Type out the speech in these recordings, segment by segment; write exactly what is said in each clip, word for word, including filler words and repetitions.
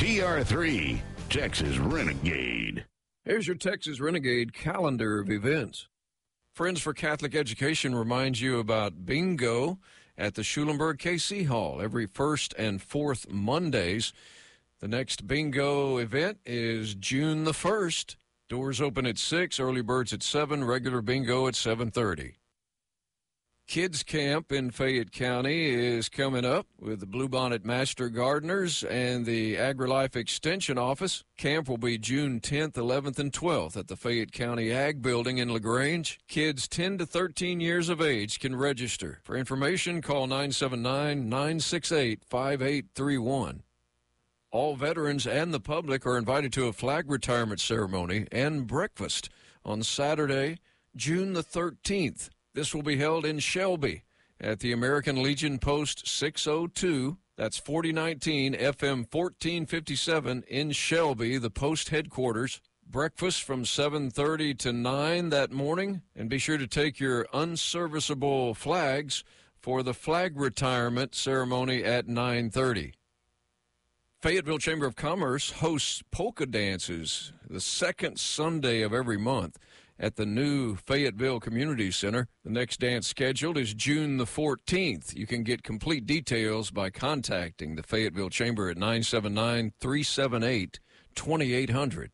T R three, Texas Renegade. Here's your Texas Renegade calendar of events. Friends for Catholic Education reminds you about bingo at the Schulenburg K C Hall every first and fourth Mondays. The next bingo event is June the first. Doors open at six, early birds at seven, regular bingo at seven thirty. Kids Camp in Fayette County is coming up with the Bluebonnet Master Gardeners and the AgriLife Extension Office. Camp will be June tenth, eleventh, and twelfth at the Fayette County Ag Building in LaGrange. Kids ten to thirteen years of age can register. For information, call nine seven nine, nine six eight, five eight three one. All veterans and the public are invited to a flag retirement ceremony and breakfast on Saturday, June the thirteenth. This will be held in Shelby at the American Legion Post six oh two. That's forty nineteen F M fourteen fifty-seven in Shelby, the post headquarters. Breakfast from seven thirty to nine that morning. And be sure to take your unserviceable flags for the flag retirement ceremony at nine thirty. Fayetteville Chamber of Commerce hosts polka dances the second Sunday of every month at the new Fayetteville Community Center. The next dance scheduled is June the fourteenth. You can get complete details by contacting the Fayetteville Chamber at nine seven nine, three seven eight, two eight zero zero.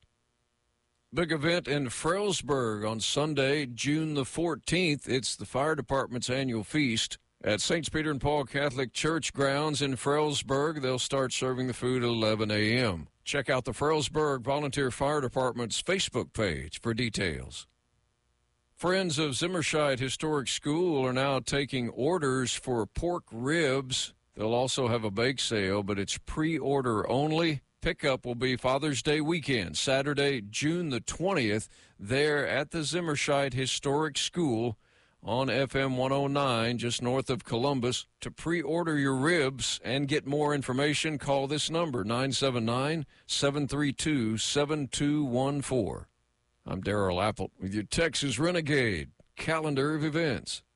Big event in Fralesburg on Sunday, June the fourteenth. It's the fire department's annual feast. At Saints Peter and Paul Catholic Church grounds in Fralesburg, they'll start serving the food at eleven a.m. Check out the Fralesburg Volunteer Fire Department's Facebook page for details. Friends of Zimmerscheid Historic School are now taking orders for pork ribs. They'll also have a bake sale, but it's pre-order only. Pickup will be Father's Day weekend, Saturday, June the twentieth, there at the Zimmerscheid Historic School on F M one oh nine, just north of Columbus. To pre-order your ribs and get more information, call this number, nine seven nine, seven three two, seven two one four. I'm Darrell Apple with your Texas Renegade calendar of events.